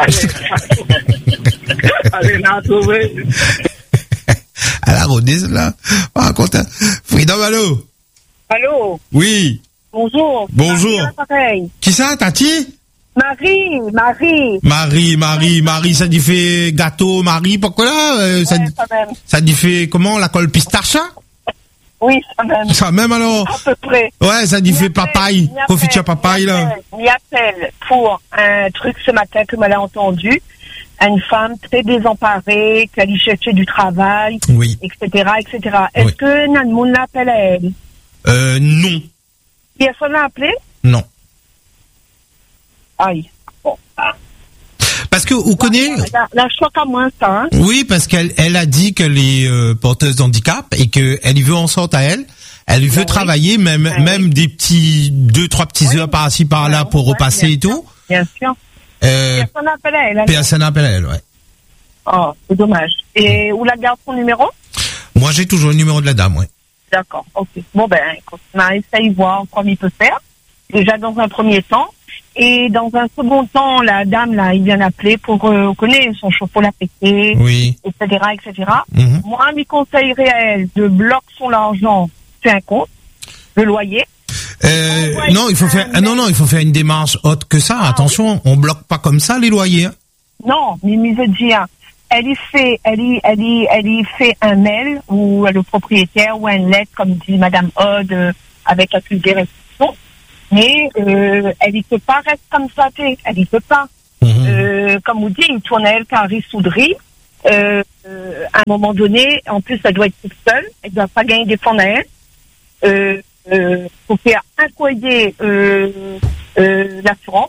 Allez, il a trouvé. À la rodise, là. Pas content. Freedom, allô? Allô? Oui. Bonjour. Bonjour. Marie, Qui ça, Tati? Marie, Marie. Marie, Marie, Marie, ça dit fait gâteau, Marie, pourquoi là? Euh, ça, Ouais, dit, ça même. ça dit fait comment, la colle pistache? Oui, ça même. Ça même alors? À peu près. Ouais, ça dit fait papaye, confiture papaye là. Il y appelle pour un truc ce matin que m'elle a entendu. Une femme très désemparée, qui allait chercher du travail, Oui. et cetera, et cetera. Est-ce Oui. que Nanmoun l'appelle à elle? Euh, non. Personne l'a appelé? Non. Aïe. Bon. Parce que, vous connaissez? La, la choix à moins ça, hein? Oui, parce qu'elle elle a dit qu'elle est euh, porteuse d'handicap et qu'elle y veut en sorte à elle. Elle veut oui. travailler, même Ah, même oui. des petits, deux, trois petits Oui. heures par-ci, par-là Ouais, pour ouais, repasser bien et tout. Bien sûr. Euh, Personne n'appelle à elle. alors? personne n'appelle elle, ouais. Oh, c'est dommage. Et où la garde son numéro? Moi, j'ai toujours le numéro de la dame, ouais. D'accord, ok. Bon ben, écoute, on a essayé de voir comment il peut faire. Déjà dans un premier temps. Et dans un second temps, la dame, là, il vient d'appeler pour euh, connaître son chauffe-eau l'a pété, Oui. et cetera, et cetera. Mhm. Moi, je lui conseillerais à elle de bloquer son argent sur un compte, le loyer. Euh, Ouais, non, il faut faire, ah, non, non, il faut faire une démarche autre que ça. Ah, Attention, on bloque pas comme ça les loyers. Hein. Non, mais je veux dire, elle y fait, elle y, elle y, elle y fait un mail ou le propriétaire ou une lettre, comme dit Madame Odd, euh, avec accusé des restrictions. Mais euh, elle y peut pas rester comme ça, t'es. Elle y peut pas. Mhm. Euh, comme vous dites, il tourne à elle Carrie Soudry. Euh, euh, à un moment donné, en plus, elle doit être toute seule. Elle doit pas gagner des fonds à elle. euh, euh, faut faire un courrier euh, euh, l'assurance,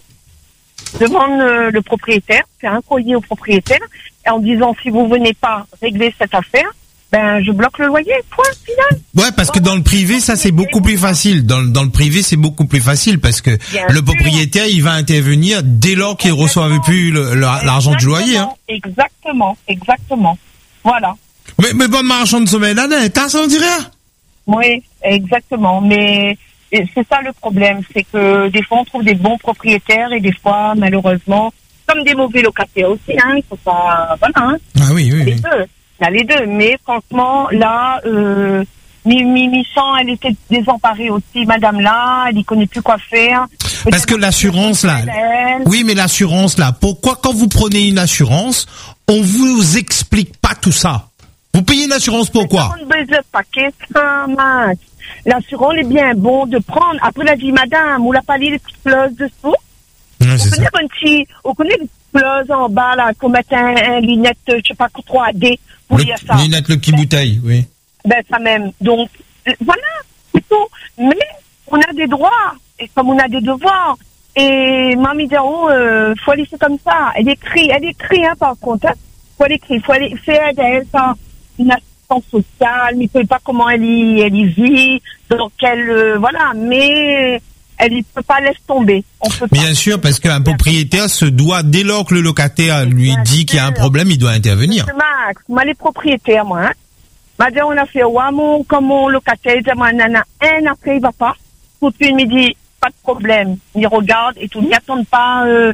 demande euh, le propriétaire, faire un courrier au propriétaire, et en disant si vous venez pas régler cette affaire, ben je bloque le loyer, point final. Ouais, parce que dans le privé, ça c'est beaucoup plus facile. Dans, dans le privé, c'est beaucoup plus facile parce que Bien le sûr. propriétaire, il va intervenir dès lors qu'il reçoit plus le- le- l'argent du loyer. Hein. Exactement, exactement. Voilà. Mais, mais bonne marchand de sommeil d'année, t'as ça on dirait? Oui, exactement. Mais et c'est ça le problème, c'est que des fois on trouve des bons propriétaires et des fois, malheureusement, comme des mauvais locataires aussi, hein, il faut pas, voilà, hein, Ah oui, oui, les oui. deux. Il y a les deux, mais franchement, là, euh, Mi- Michon, elle était désemparée aussi, madame là, elle y connaît plus quoi faire. Parce que l'assurance là, Elle, oui, mais l'assurance là, pourquoi quand vous prenez une assurance, on vous explique pas tout ça? Vous payez une assurance pourquoi? on ne besoin pas qu'est-ce que, Max. L'assurance est bien bon de prendre. Après, elle a dit, madame, on l'a pas dit les petites clauses dessous. Ouais, On c'est ça. connaît un petit, on connaît les clauses en bas, là, qu'on mette un, un lunette, je sais pas, trois D, pour Le, lire ça. lunette, le petit bouteille, oui. Ben, ça même. Donc, euh, voilà, c'est tout. Mais, on a des droits, et comme on a des devoirs. Et, Mamie Dao, euh, faut aller, c'est comme ça. Elle écrit, elle écrit, hein, par contre, hein. Faut aller écrire, faut aller faire d'elle, ça, une assistance sociale, mais il ne sait pas comment elle y, elle y vit, donc elle, euh, voilà, mais, elle ne peut pas laisser tomber. On peut pas. Bien sûr, parce qu'un propriétaire se doit, dès lors que le locataire lui Bien dit qu'il y a un sûr. problème, il doit intervenir. Monsieur Max, moi, les propriétaires, moi, hein. Madame, on a fait, ouais, mon, comme mon locataire, il dit, moi, nana, un après, il va pas. Tout de suite, il me dit, pas de problème. Il regarde et tout. N'y attendent pas, euh,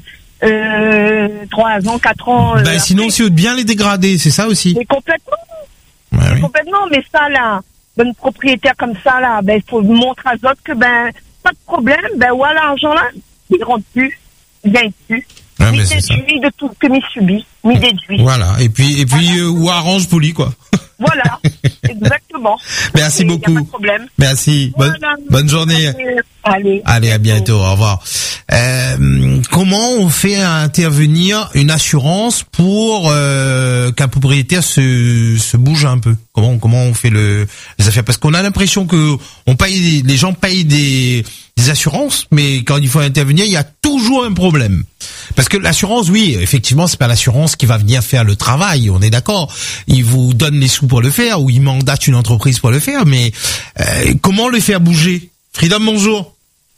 euh, trois ans, quatre ans. euh, Ben, sinon, après. c'est bien les dégrader, c'est ça aussi. Mais complètement, Ouais, oui. complètement. Mais ça, là, un propriétaire comme ça, là, ben, il faut montrer à d'autres que, ben, pas de problème, ben, voilà, l'argent, là, il rentre plus, il vient plus. Ouais, Il mais c'est ça. déduit de tout ce que m'y subit, m'y déduit. Voilà. Et puis, et puis, euh, ou arrange poli, quoi. Voilà, exactement. Merci Et y a beaucoup. pas de problème. Merci. Bonne, Voilà. bonne journée. Allez. Allez, à bientôt. Au revoir. Euh, comment on fait intervenir une assurance pour euh, qu'un propriétaire se, se bouge un peu? Comment comment on fait le les affaires? Parce qu'on a l'impression que on paye les gens payent des, des assurances, mais quand il faut intervenir, il y a toujours un problème. Parce que l'assurance, oui, effectivement, c'est pas l'assurance qui va venir faire le travail, on est d'accord. Il vous donne les sous pour le faire ou il mandate une entreprise pour le faire, mais euh, comment le faire bouger? Freedom, bonjour.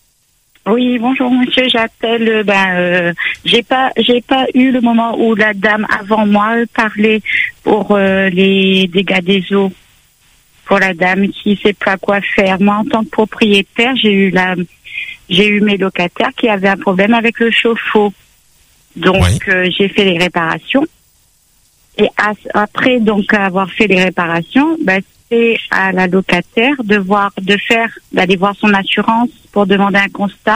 Oui, bonjour monsieur, j'appelle. euh, Ben, euh, j'ai pas, j'ai pas eu le moment où la dame avant moi parlait pour euh, les dégâts des eaux. Pour la dame qui sait pas quoi faire. Moi, en tant que propriétaire, j'ai eu la, j'ai eu mes locataires qui avaient un problème avec le chauffe-eau. Donc, Oui. euh, j'ai fait les réparations. Et à- après, donc, avoir fait les réparations, ben, c'est à la locataire de voir, de faire, d'aller voir son assurance pour demander un constat.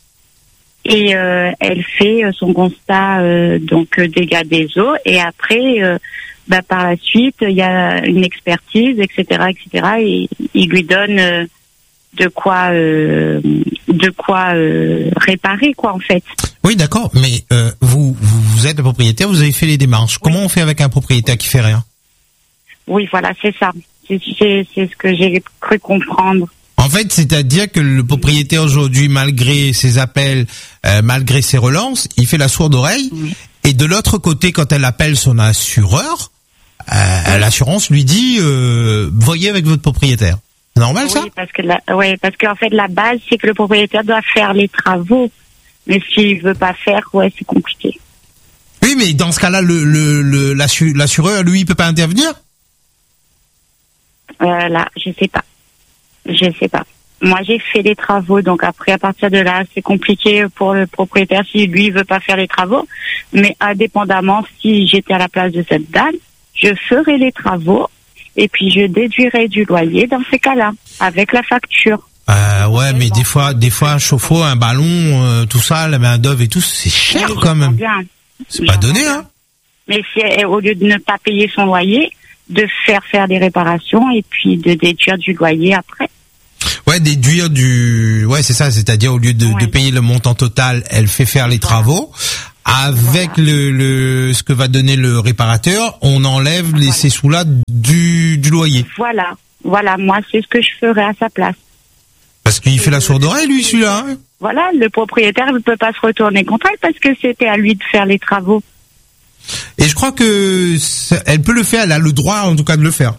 Et euh, elle fait euh, son constat, euh, donc euh, dégâts des eaux. Et après, euh, bah, par la suite, il y a une expertise, et cetera, et cetera. Et il lui donne euh, de quoi, euh, de quoi euh, réparer, quoi, en fait. Oui, d'accord, mais euh, vous, vous vous êtes le propriétaire, vous avez fait les démarches. Comment on fait avec un propriétaire qui fait rien? Oui, voilà, c'est ça. C'est, c'est, c'est ce que j'ai cru comprendre. En fait, c'est-à-dire que le propriétaire aujourd'hui, malgré ses appels, euh, malgré ses relances, il fait la sourde oreille. Oui. Et de l'autre côté, quand elle appelle son assureur, euh, l'assurance lui dit euh, voyez avec votre propriétaire. C'est normal ça? Oui, parce que la, ouais, parce qu'en fait, la base, c'est que le propriétaire doit faire les travaux. Mais s'il veut pas faire, ouais, c'est compliqué. Oui, mais dans ce cas-là, le, le, le l'assu- l'assureur, lui, il peut pas intervenir? Euh, là, je sais pas. Je sais pas. Moi, j'ai fait les travaux, donc après, à partir de là, c'est compliqué pour le propriétaire si lui veut pas faire les travaux. Mais indépendamment, si j'étais à la place de cette dame, je ferais les travaux et puis je déduirais du loyer dans ces cas-là, avec la facture. Euh, ouais, mais des fois, des fois, un chauffe-eau, un ballon, euh, tout ça, la main d'œuvre et tout, c'est cher Oui, quand j'entends même. bien. C'est pas J'entends donné, bien. hein. Mais si elle- au lieu de ne pas payer son loyer, de faire faire des réparations et puis de déduire du loyer après. Ouais, déduire du, ouais, c'est ça, c'est-à-dire au lieu de, Ouais. de payer le montant total, elle fait faire les travaux. Avec le, le, ce que va donner le réparateur, on enlève les, Voilà. ces sous-là du, du loyer. Voilà. Voilà, moi, c'est ce que je ferais à sa place. Parce qu'il fait la sourde oreille, lui, celui-là. Hein. Voilà, le propriétaire ne peut pas se retourner contre elle parce que c'était à lui de faire les travaux. Et je crois que ça, elle peut le faire, elle a le droit en tout cas de le faire.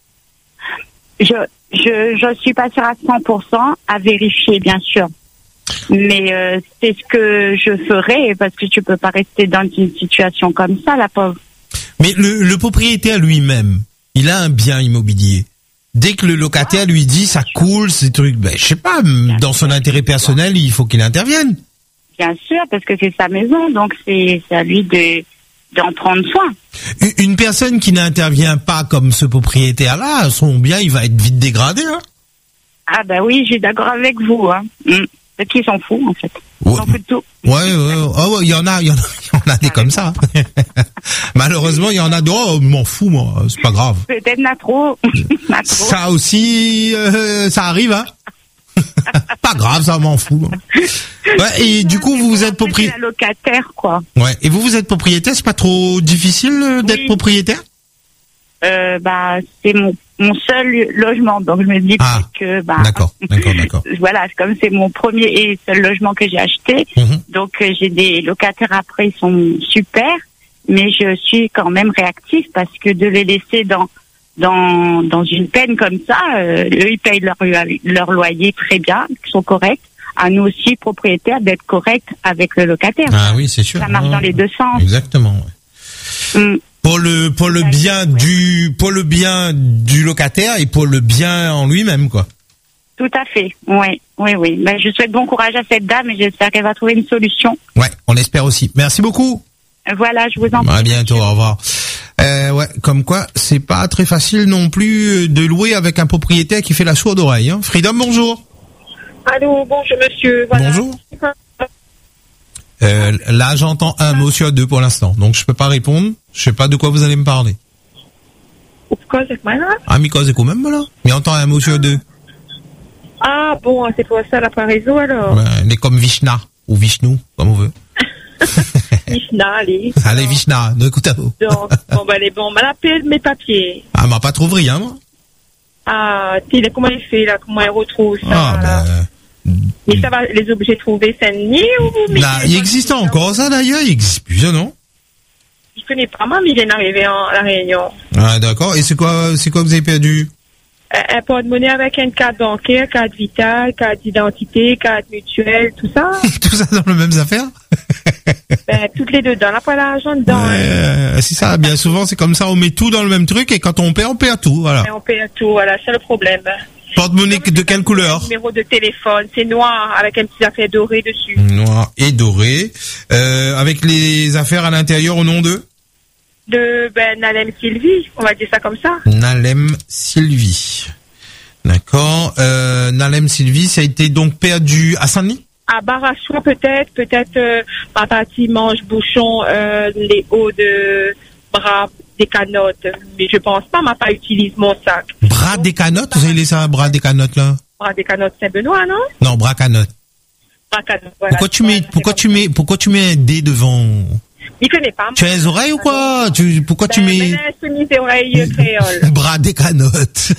Je je je suis pas sûre à cent pour cent, à vérifier bien sûr. Mais euh, c'est ce que je ferais parce que tu peux pas rester dans une situation comme ça, la pauvre. Mais le, le propriétaire lui-même, il a un bien immobilier. Dès que le locataire lui dit ça coule, ces trucs, ben je sais pas, bien dans son intérêt personnel, il faut qu'il intervienne. Bien sûr, parce que c'est sa maison, donc c'est, c'est à lui de d'en prendre soin. Une personne qui n'intervient pas comme ce propriétaire-là, son bien, il va être vite dégradé. Hein. Ah ben oui, je suis d'accord avec vous. Hein. Mmh. C'est qui s'en fout en fait. Ouais. S'en fout de tout. Ouais, ouais, oh, ouais, il y en a, il y en a, il y en a des comme ça. Malheureusement, il y en a d'autres. Oh, m'en fous moi, c'est pas grave. Peut-être n'a trop. n'a trop. Ça aussi, euh, ça arrive, hein. Pas grave, ça m'en fout. Ouais, et du coup, vous vous êtes propriétaire. locataire, quoi. Ouais. Et vous, vous êtes propriétaire, c'est pas trop difficile d'être oui. propriétaire? Euh, bah, c'est mon, mon seul logement, donc je me dis ah, que, bah. D'accord, d'accord, d'accord. Voilà, comme c'est mon premier et seul logement que j'ai acheté, mm-hmm. donc euh, j'ai des locataires après, ils sont super, mais je suis quand même réactive parce que de les laisser dans, dans, dans une peine comme ça, euh, eux, ils payent leur, leur loyer très bien, ils sont corrects. À nous aussi, propriétaires, d'être corrects avec le locataire. Ah oui, c'est sûr. Ça marche ah, dans les deux sens. Exactement, ouais. Mm. Pour le pour le bien du pour le bien du locataire et pour le bien en lui-même, quoi. Tout à fait. Oui, oui, oui. Ben, je souhaite bon courage à cette dame et j'espère qu'elle va trouver une solution. Ouais, on l'espère aussi. Merci beaucoup. Voilà, je vous en prie. À bientôt, au revoir. Euh, ouais, comme quoi, c'est pas très facile non plus de louer avec un propriétaire qui fait la sourde oreille. Hein. Freedom, bonjour. Allô, bonjour monsieur. Voilà. Bonjour. Euh, là, j'entends un mot sur deux pour l'instant, donc je peux pas répondre. Je sais pas de quoi vous allez me parler. Pourquoi c'est quoi là? Ah, mais quoi, c'est quand même là. Mais entend un mot sur deux. Ah bon, c'est pour ça l'appareil alors. Ouais, elle est comme Vishna ou Vishnu, comme on veut. Vishna, allez. Allez, Vishna, de écoute à vous. Donc, bon, bah, elle est bon. Elle appelle mes papiers. Ah, m'a pas trouvé rien, moi. Ah, t'es, comment il fait là? Comment elle retrouve ça? Ah, ben. Euh... Mais ça va, les objets trouvés, c'est ni ou là, il existe encore ça d'ailleurs, il existe plus ça, non? Je connais pas, mais il vient d'arriver à la Réunion. Ah, d'accord. Et c'est quoi, c'est quoi que vous avez perdu? Un, un porte-monnaie avec une carte bancaire, carte vitale, carte d'identité, carte mutuelle, tout ça. Tout ça dans les mêmes affaires? Ben, toutes les deux, dans la poêle à l'argent dedans. Euh, c'est ça, bien souvent c'est comme ça, on met tout dans le même truc et quand on perd, on perd tout, voilà. Et on perd tout, voilà, c'est le problème. Porte-monnaie de quelle couleur? Numéro de téléphone, c'est noir avec un petit affaire doré dessus. Noir et doré, euh, avec les affaires à l'intérieur au nom de? De ben Nalem Sylvie, on va dire ça comme ça. Nalem Sylvie, d'accord. Euh, Nalem Sylvie, ça a été donc perdu à Saint-Denis? À Barachois peut-être, peut-être euh, ma partie manche bouchon, euh, les hauts de bras des canottes, mais je pense pas, m'a pas utilisé mon sac. Bras des canottes, vous avez laissé un bras des canottes là? Bras des canottes Saint-Benoît, non? Non, bras canottes. Bras canottes, voilà. Pourquoi tu mets, pourquoi tu mets, pourquoi tu mets un D devant? Il connaît pas. Tu as les oreilles ou quoi? Tu, pourquoi ben, tu mets? Ben, des oreilles créoles. Bras des canottes.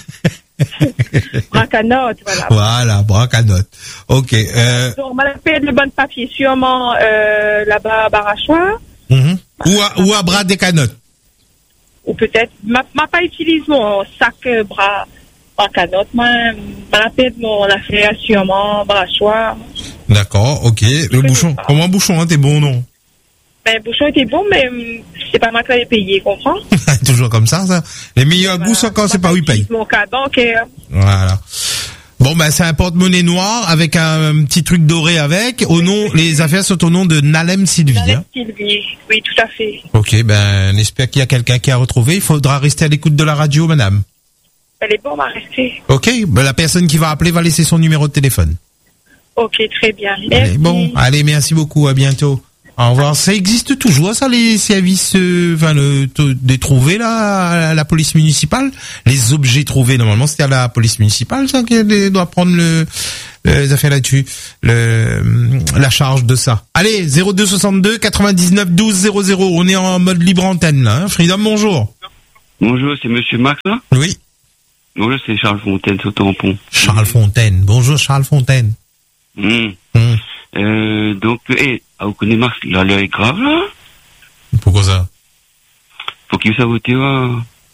Bras canottes, voilà. Voilà, bras canottes. Ok. Euh... Donc, on m'a fait le bon papier, sûrement euh, là-bas à Barachois. Mm-hmm. Ou à, ou à bras des canottes. Ou peut-être, m'a, m'a pas utilisé mon sac euh, bras, bras canottes, moi, m'a fait mon affaire sûrement Barachois. D'accord, ok. Le bouchon, comment bouchon, hein, t'es bon, non? Ben, le bouchon était bon, mais c'est pas moi qui l'ai payé, comprends? Toujours comme ça, ça. Les meilleurs voilà. goûts sont quand c'est pas où ils payent. Mon carte bancaire. Voilà. Bon, ben, c'est un porte-monnaie noir avec un petit truc doré avec. Au nom, les affaires sont au nom de Nalem Sylvie. Nalem hein. Sylvie, oui, tout à fait. Ok, ben, on espère qu'il y a quelqu'un qui a retrouvé. Il faudra rester à l'écoute de la radio, madame. Elle est bonne, on va rester. Ok, ben, la personne qui va appeler va laisser son numéro de téléphone. Ok, très bien. Merci. Allez, bon, allez, merci beaucoup, à bientôt. Au revoir. Ça existe toujours, ça, les services, euh, enfin, le, des trouvés, là, à la police municipale? Les objets trouvés, normalement, c'était à la police municipale, ça, qui doit prendre le, les affaires là-dessus, le, la charge de ça. Allez, zéro deux soixante-deux quatre-vingt-dix-neuf douze zéro zéro. On est en mode libre antenne, là, hein. Freedom, bonjour. Bonjour, c'est monsieur Max, là? Oui. Bonjour, c'est Charles Fontaine, c'est au tampon. Charles Fontaine. Bonjour Charles Fontaine. Mmh. Hum. Euh, donc, eh, ah, vous connaissez Marc, là, l'heure est grave, là. Pourquoi ça? Faut qu'il soit voté, là.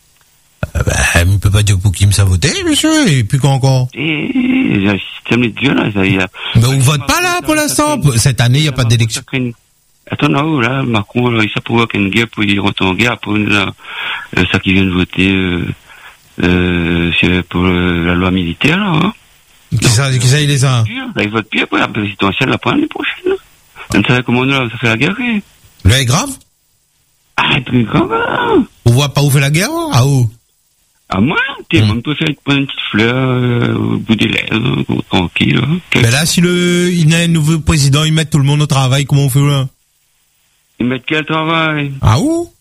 Ah bah, il ne peut pas dire pour qui me saboter, monsieur, et puis quoi encore? Eh, il y a le système de Dieu, là, ça y a. Mais on vote pas là pour l'instant. Cette année, il n'y a pas d'élection. Attends, là, là, Macron, là, il s'est provoqué une guerre pour y rentrer en guerre pour là, euh, ça qui vient de voter, euh, euh, c'est pour euh, la loi militaire, là, hein. Qui ça, qui ça, il les a? Là, il vote plus après la présidentielle, la première année prochaine, là. Vous savez comment, là, ça fait la guerre, eh? Là, est grave? Ah, c'est plus grave, là. On voit pas où fait la guerre, hein? Ah, où? Ah, moi, t'es, on peut faire prendre une petite fleur, euh, au bout des lèvres, euh, tranquille, hein. Mais là, si le, il y a un nouveau président, ils mettent tout le monde au travail, comment on fait là? Ils mettent quel travail? Ah, où?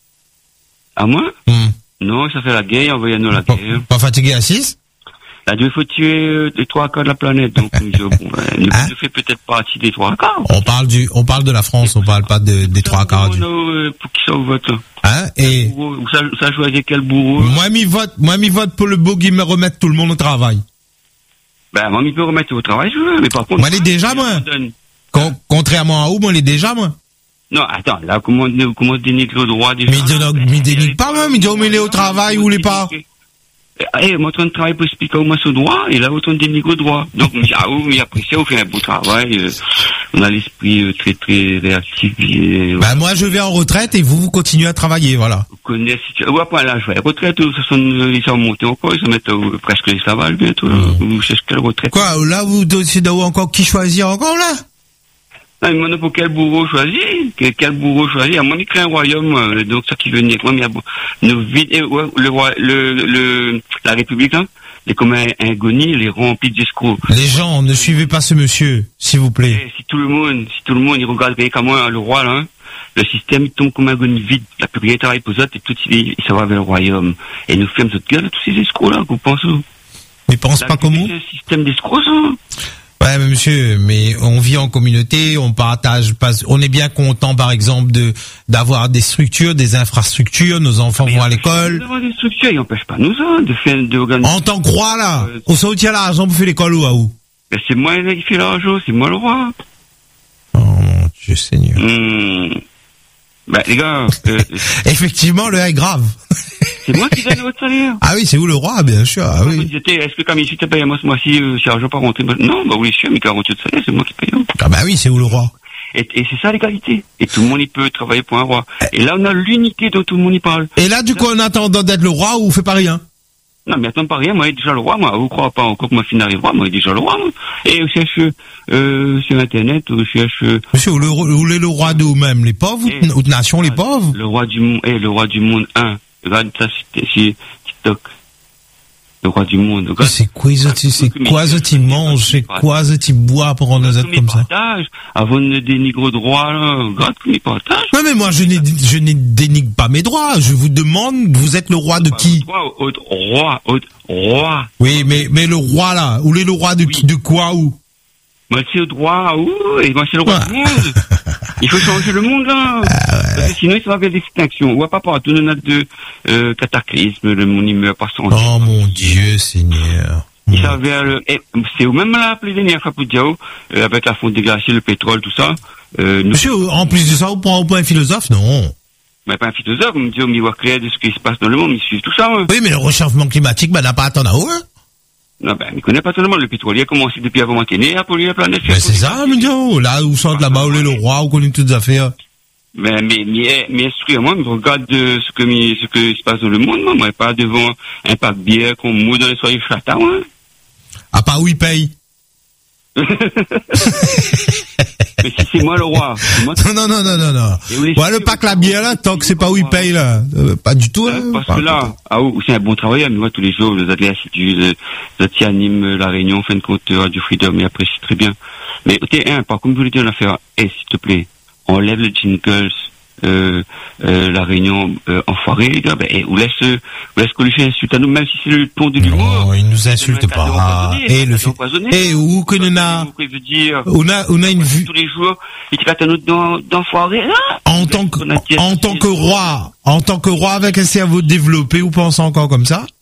À moi? Hum. Non, ça fait la guerre, envoyez-nous la guerre. Pas fatigué à six? Là, il faut tuer euh, les trois quarts de la planète, donc, je, bon, euh, ne, Hein? ne fait peut-être pas partie des trois quarts. On parle du, on parle de la France, on parle pas de, des trois quarts du. Euh, pour qui ça vous vote? Hein? Et. Bourreau, ça, ça choisit quel bourreau? Moi, mi vote, moi, mi vote pour le beau qui me remette tout le monde au travail. Ben, moi, il peut remettre au travail, je veux, mais par contre. Moi, il est déjà, moi. Con, contrairement à où, moi, il est déjà, moi. Non, attends, là, comment, comment dénigrer le droit des Mais gens? il ne dénigre pas, moi, mais il dit, oh, mais il est au travail ou il est pas. Eh, moi, en train de travailler pour expliquer au moins ce droit, et là, autant de dénigrer le droit. Donc, on dit, ah oui, mais après ça, on fait un beau travail, euh, on a l'esprit euh, très, très réactif. Et, bah, moi, je vais en retraite et vous, vous continuez à travailler, voilà. Vous connaissez, ouais, après, là, je vais à la retraite, ça sonne, ils sont montés encore, ils se mettent euh, presque l'esclavage bientôt, là. Mmh. Vous cherchez quelle retraite? Quoi, là, vous décidez encore qui choisir encore, là? Non, mais maintenant, pour quel bourreau choisir? Quel, quel bourreau choisir? Moi, il crée un royaume, euh, donc ça qui venait avec moi, mais nos vides, eh, ouais, le roi, le, le, la République, hein, les comme un, un goni, les remplis d'escrocs. Les gens, ne suivez pas ce monsieur, s'il vous plaît. Eh, si tout le monde, si tout le monde, il regarde rien qu'à moi, hein, le roi, là, hein, le système, il tombe comme un goni vide. La plus rien travaille pour autres, et tout, il, il s'en va vers le royaume. Et nous fermes notre gueule à tous ces escrocs-là, vous pensez? Mais pense pas comme vous? C'est un système d'escrocs, ça. Ouais, mais monsieur, mais on vit en communauté, on partage, pas, on est bien content, par exemple, de d'avoir des structures, des infrastructures, nos enfants mais vont à l'école. D'avoir des structures, ils n'empêchent pas nous ça, de faire, de organiser. En tant que roi, là, euh, on s'en tient l'argent pour faire l'école ou à où? Ben, c'est moi qui fais l'argent, c'est moi le roi. Oh mon Dieu Seigneur. Mmh. Ben, les gars, euh, effectivement, le est grave. C'est moi qui donne votre salaire. Ah oui, c'est vous le roi, bien sûr. Ah oui. Est-ce que comme ici, tu payé moi ce mois-ci, euh, si l'argent pas rentré? Non, bah oui, sûr, mais quarante-huit de salaire, c'est moi qui paye. Ah bah oui, c'est vous le roi. Et, et c'est ça l'égalité. Et tout le monde, il peut travailler pour un roi. Et là, on a l'unité dont tout le monde y parle. Et là, du coup, en attendant d'être le roi, ou fait pas rien? Non, mais attends pas rien, moi, il est déjà le roi, moi. Vous croyez pas encore que moi, fin roi, moi, il est déjà le roi, moi. Et je cherche, euh, sur Internet, je cherche, euh, monsieur, vous, le, vous voulez le roi de vous-même, les pauvres, et, ou de nation, les pauvres? Le roi du monde, eh, le roi du monde un. Regarde ça, c'est TikTok. Le roi du monde. C'est quoi, c'est quoi, ce qui mange, c'est quoi, ce qui boit pour en être comme ça? Avant de dénigrer le droit, là, regarde comme il partage. Non, mais moi, je ne, je ne dénigre pas mes droits. Je vous demande, vous êtes le roi de qui? Roi, roi. Oui, mais, mais le roi, là, où est le roi de qui, de quoi, où? Moi, c'est le droit, où? Et moi, c'est le roi du monde. Il faut changer le monde, là. Ah, ouais. Parce que sinon, il va vers l'extinction. On voit pas partout, on a de, euh, cataclysme, le monde, il meurt par centaines. Oh, mon Dieu, Seigneur. Il va vers le, eh, c'est au même là, appelé dernière fois pour Diao, euh, avec la fonte des glaciers, le pétrole, tout ça. Euh, nous... Monsieur, en plus de ça, vous prenez un philosophe, non? Mais pas un philosophe, on me dit, on m'y voit clair de ce qui se passe dans le monde, il suit tout ça, hein. Oui, mais le réchauffement climatique, ben, n'a pas attendu à haut, hein? Non, ben, il connaît pas tout le monde. Le pétrolier a commencé depuis avant qu'il est né à polluer la planète. Mais c'est ça, mon Dieu. Là, où sont là-bas, où est le roi, où connaît toutes les affaires. Ben, mais, mais, mais, instruis-moi, mais regarde de ce que, ce que se passe dans le monde, moi, moi, pas devant un pack bière qu'on mouille dans les soirées chata, hein. À part où il paye. Mais si c'est moi le roi. Moi, non, non, non, non, non. Ouais, le pack la bière, là, tant que c'est pas où il paye, là. Euh, pas du tout, hein. Parce que là, ah, c'est un bon travailleur, mais moi, tous les jours, les athlètes assidus, les athlètes qui animent la réunion, en fin de compte, Radio Freedom, et apprécient très bien. Mais, écoutez, un, par contre, je voulais dire une affaire, eh, s'il te plaît, enlève le jingles, euh, euh, la réunion, euh, enfoirée, les gars, ben, eh, ou laisse, ou laisse qu'on lui fait insulte à nous, même si c'est le ton de l'humour. Non, il nous insulte pas. Et le fait, et où que nous n'a, on a, on a une vue. Tous les jours, il traite à nous d'enfoiré, là. En tant que, en tant que roi, en tant que roi avec un cerveau développé, vous pensez encore comme ça?